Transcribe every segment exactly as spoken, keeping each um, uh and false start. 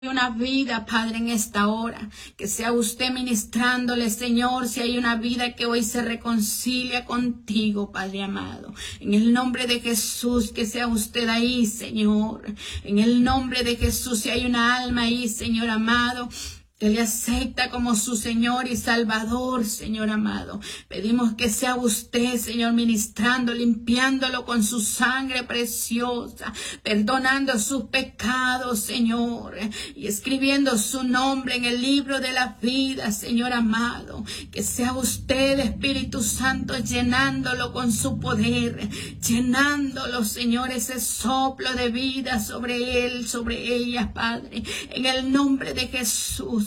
una vida, Padre, en esta hora, que sea usted ministrándole, Señor, si hay una vida que hoy se reconcilia contigo, Padre amado, en el nombre de Jesús, que sea usted ahí, Señor, en el nombre de Jesús, si hay una alma ahí, Señor amado, que le acepta como su Señor y Salvador, Señor amado. Pedimos que sea usted, Señor, ministrando, limpiándolo con su sangre preciosa, perdonando sus pecados, Señor, y escribiendo su nombre en el libro de la vida, Señor amado. Que sea usted, Espíritu Santo, llenándolo con su poder, llenándolo, Señor, ese soplo de vida sobre él, sobre ella, Padre, en el nombre de Jesús.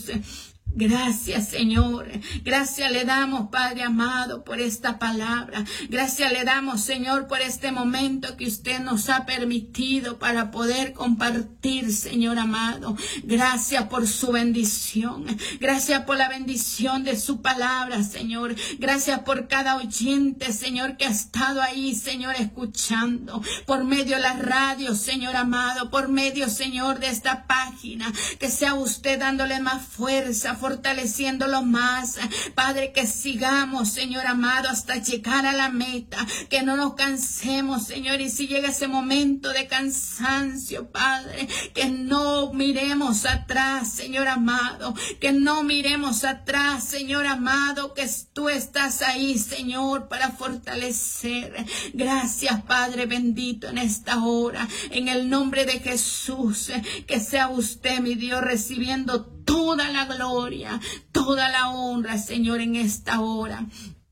Gracias, Señor. Gracias le damos, Padre amado, por esta palabra. Gracias le damos, Señor, por este momento que usted nos ha permitido para poder compartir, Señor amado. Gracias por su bendición. Gracias por la bendición de su palabra, Señor. Gracias por cada oyente, Señor, que ha estado ahí, Señor, escuchando. Por medio de la radio, Señor amado. Por medio, Señor, de esta página. Que sea usted dándole más fuerza, fortaleciéndolo más, Padre, que sigamos, Señor amado, hasta llegar a la meta, que no nos cansemos, Señor, y si llega ese momento de cansancio, Padre, que no miremos atrás, Señor amado, que no miremos atrás, Señor amado, que tú estás ahí, Señor, para fortalecer. Gracias, Padre bendito, en esta hora, en el nombre de Jesús, que sea usted, mi Dios, recibiendo toda la gloria, toda la honra, Señor, en esta hora.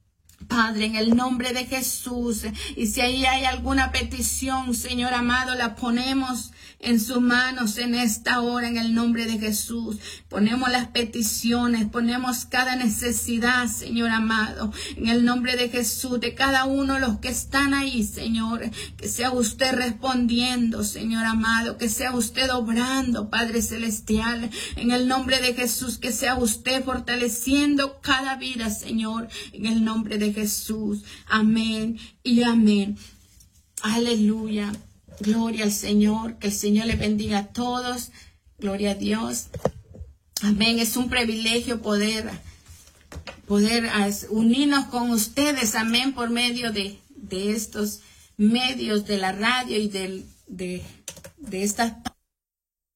Padre, en el nombre de Jesús, y si ahí hay alguna petición, Señor amado, la ponemos en sus manos en esta hora, en el nombre de Jesús. Ponemos las peticiones, ponemos cada necesidad, Señor amado, en el nombre de Jesús, de cada uno de los que están ahí, Señor. Que sea usted respondiendo, Señor amado, que sea usted obrando, Padre celestial, en el nombre de Jesús, que sea usted fortaleciendo cada vida, Señor, en el nombre de Jesús. Amén y amén. Aleluya. Gloria al Señor, que el Señor le bendiga a todos. Gloria a Dios. Amén. Es un privilegio poder, poder unirnos con ustedes. Amén. Por medio de, de estos medios de la radio y del, de, de estas